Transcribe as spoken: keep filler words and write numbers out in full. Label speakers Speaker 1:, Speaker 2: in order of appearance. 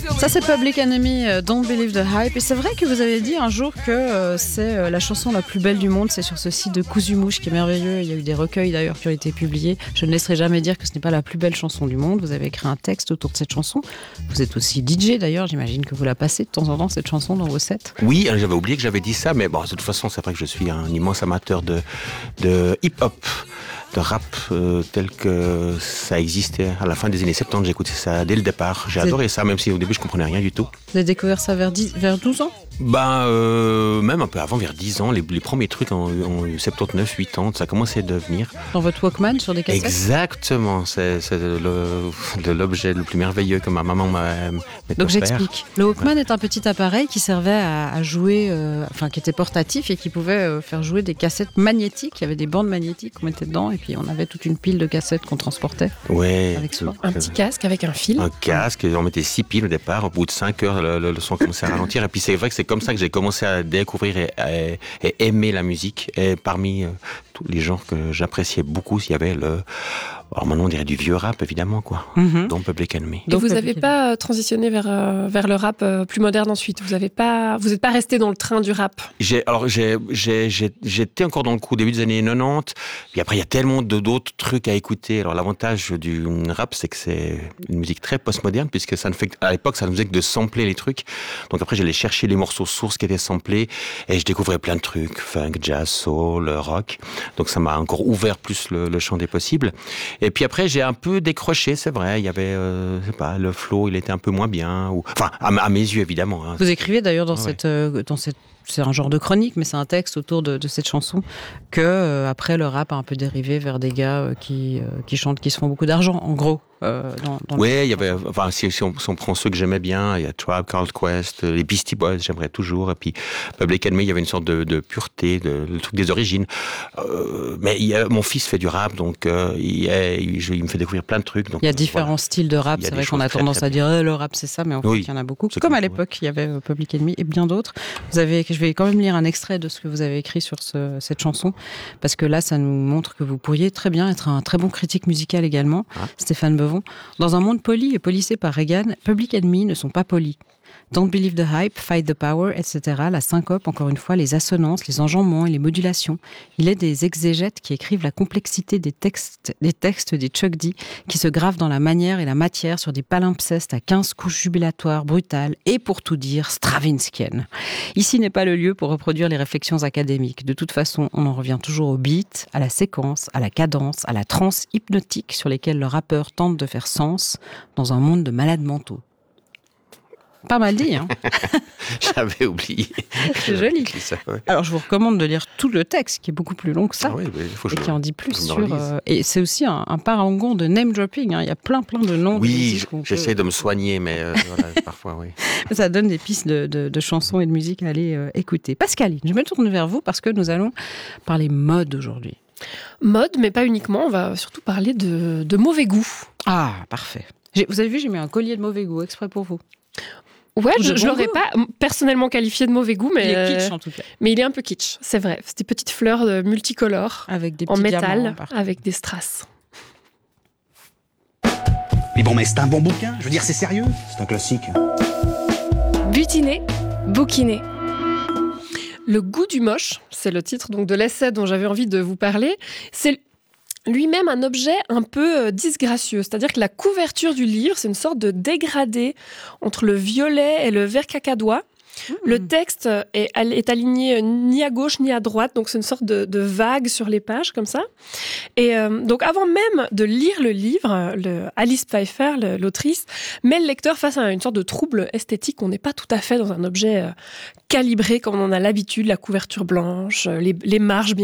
Speaker 1: Ça c'est Public Enemy, euh, Don't Believe the Hype. Et c'est vrai que vous avez dit un jour que euh, c'est euh, la chanson la plus belle du monde. C'est sur ce site de Cousumouche qui est merveilleux. Il y a eu des recueils d'ailleurs qui ont été publiés. Je ne laisserai jamais dire que ce n'est pas la plus belle chanson du monde. Vous avez écrit un texte autour de cette chanson. Vous êtes aussi D J d'ailleurs. J'imagine que vous la passez de temps en temps cette chanson dans vos sets.
Speaker 2: Oui, j'avais oublié que j'avais dit ça, mais bon, de toute façon, c'est vrai que je suis un immense amateur de, de hip-hop, de rap euh, tel que ça existait à la fin des années soixante-dix. J'écoutais ça dès le départ. J'ai
Speaker 1: C'est...
Speaker 2: adoré ça, même si au début je comprenais rien du tout.
Speaker 1: Vous avez découvert ça vers, dix, vers douze ans ?
Speaker 2: Ben, euh, même un peu avant, vers dix ans, les, les premiers trucs en, en soixante-dix-neuf, quatre-vingts, ça commençait à devenir.
Speaker 1: Dans votre Walkman, sur des cassettes ?
Speaker 2: Exactement, c'est, c'est le, de l'objet le plus merveilleux que ma maman m'a mis.
Speaker 1: Donc j'explique. Le Walkman ouais. est un petit appareil qui servait à, à jouer, euh, enfin qui était portatif et qui pouvait euh, faire jouer des cassettes magnétiques. Il y avait des bandes magnétiques qu'on mettait dedans et puis on avait toute une pile de cassettes qu'on transportait
Speaker 2: ouais,
Speaker 1: avec soi.
Speaker 3: Un petit casque avec un fil.
Speaker 2: Un casque, on mettait six piles au départ. Au bout de cinq heures, le, le, le son commençait à ralentir. Et puis c'est vrai que c'est comme ça que j'ai commencé à découvrir et, et, et aimer la musique. Et parmi euh, tous les genres que j'appréciais beaucoup, il y avait le... Alors maintenant on dirait du vieux rap évidemment quoi, mm-hmm. dont Public Enemy.
Speaker 3: Et vous n'avez pas transitionné vers, euh, vers le rap euh, plus moderne ensuite. Vous n'êtes pas, vous êtes pas resté dans le train du rap.
Speaker 2: J'ai, alors j'ai, j'ai, j'ai, j'étais encore dans le coup au début des années quatre-vingt-dix. Puis après il y a tellement de, d'autres trucs à écouter. Alors l'avantage du rap c'est que c'est une musique très postmoderne puisque ça ne fait à l'époque ça ne faisait que de sampler les trucs. Donc après j'allais chercher les morceaux sources qui étaient samplés et je découvrais plein de trucs, funk, jazz, soul, rock. Donc ça m'a encore ouvert plus le, le champ des possibles. Et puis après, j'ai un peu décroché, c'est vrai. Il y avait, euh, je sais pas, le flow, il était un peu moins bien. Ou... Enfin, à, à mes yeux, évidemment. Hein.
Speaker 1: Vous écrivez d'ailleurs dans,
Speaker 2: ah,
Speaker 1: cette,
Speaker 2: ouais.
Speaker 1: euh, dans cette... C'est un genre de chronique, mais c'est un texte autour de, de cette chanson que, euh, après, le rap a un peu dérivé vers des gars euh, qui, euh, qui chantent, qui se font beaucoup d'argent, en gros. Euh, dans, dans
Speaker 2: ouais, il y avait, enfin, si, si, on, si on prend ceux que j'aimais bien, il y a Tribe Called Quest, les Beastie Boys, j'aimerais toujours, et puis Public Enemy, il y avait une sorte de, de pureté, de, le truc des origines. Euh, mais il y a, mon fils fait du rap, donc euh, il, il, je, il me fait découvrir plein de trucs. Donc,
Speaker 1: il y a différents
Speaker 2: voilà.
Speaker 1: styles de rap, c'est vrai qu'on a tendance très, très à dire eh, le rap c'est ça, mais en fait oui, il y en a beaucoup. Comme à l'époque, ouais. il y avait euh, Public Enemy et bien d'autres. Vous avez, je vais quand même lire un extrait de ce que vous avez écrit sur ce, cette chanson, parce que là, ça nous montre que vous pourriez très bien être un très bon critique musical également, ah. Stéphane Bevon. Dans un monde poli et policé par Reagan, Public Enemy ne sont pas polis. Don't believe the hype, fight the power, et cetera. La syncope, encore une fois, les assonances, les enjambements et les modulations. Il est des exégètes qui écrivent la complexité des textes, des textes des Chuck D, qui se gravent dans la manière et la matière sur des palimpsestes à quinze couches jubilatoires brutales et, pour tout dire, stravinskiennes. Ici n'est pas le lieu pour reproduire les réflexions académiques. De toute façon, on en revient toujours au beat, à la séquence, à la cadence, à la transe hypnotique sur lesquelles le rappeur tente de faire sens dans un monde de malades mentaux. Pas mal dit, hein.
Speaker 2: J'avais oublié.
Speaker 1: C'est joli. Ça, ouais. Alors, je vous recommande de lire tout le texte, qui est beaucoup plus long que ça,
Speaker 2: ah oui, mais il faut
Speaker 1: et
Speaker 2: je,
Speaker 1: qui en dit plus sur... Euh, et c'est aussi un, un parangon de name-dropping, hein. Il y a plein, plein de noms.
Speaker 2: Oui, de j'essaie peut... de me soigner, mais euh, voilà, parfois, oui.
Speaker 1: Ça donne des pistes de, de, de chansons et de musique à aller euh, écouter. Pascaline, je me tourne vers vous parce que nous allons parler mode aujourd'hui.
Speaker 3: Mode, mais pas uniquement. On va surtout parler de, de mauvais goût.
Speaker 1: Ah, parfait. J'ai, vous avez vu, j'ai mis un collier de mauvais goût exprès pour vous.
Speaker 3: Ouais, je ne l'aurais pas personnellement qualifié de mauvais goût, mais...
Speaker 1: Il est kitsch, en tout cas.
Speaker 3: Mais il est un peu kitsch, c'est vrai. C'est des petites fleurs multicolores,
Speaker 1: avec des
Speaker 3: en
Speaker 1: petits
Speaker 3: métal,
Speaker 1: diamants,
Speaker 3: avec des strass.
Speaker 4: Mais bon, mais c'est un bon bouquin. Je veux dire, c'est sérieux. C'est un classique.
Speaker 5: Butiner, bouquiner.
Speaker 3: Le goût du moche, c'est le titre donc de l'essai dont j'avais envie de vous parler. C'est lui-même un objet un peu disgracieux. C'est-à-dire que la couverture du livre, c'est une sorte de dégradé entre le violet et le vert cacadois. Mmh. Le texte est, est aligné ni à gauche ni à droite, donc c'est une sorte de, de vague sur les pages, comme ça. Et euh, donc avant même de lire le livre, le, Alice Pfeiffer, le, l'autrice, met le lecteur face à une sorte de trouble esthétique. On n'est pas tout à fait dans un objet euh, calibré comme on en a l'habitude, la couverture blanche, les, les marges bien